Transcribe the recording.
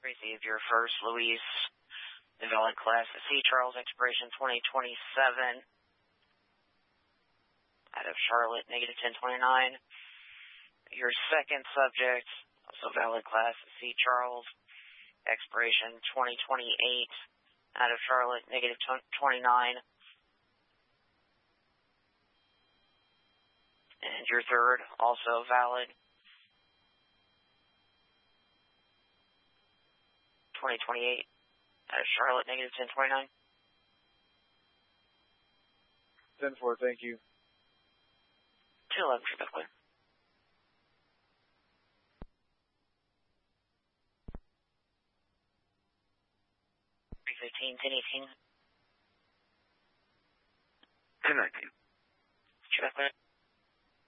Received your first, Louise. Invalid class C. Charles, expiration 2027. Out of Charlotte, negative 1029. Your second subject, also valid class C. Charles, expiration 2028. Out of Charlotte, negative 29. And your third, also valid, 2028. Out of Charlotte, negative 1029. 10-4, thank you. 211 for the clear. 315, 1018. 1019.